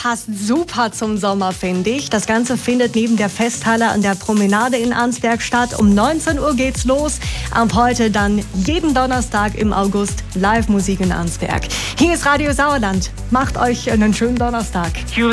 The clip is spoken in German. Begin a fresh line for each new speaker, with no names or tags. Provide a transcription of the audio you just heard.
passt super zum Sommer, finde ich. Das Ganze findet neben der Festhalle an der Promenade in Arnsberg statt. Um 19 Uhr geht's los. Ab heute dann jeden Donnerstag im August Live-Musik in Arnsberg. Hier ist Radio Sauerland. Macht euch einen schönen Donnerstag.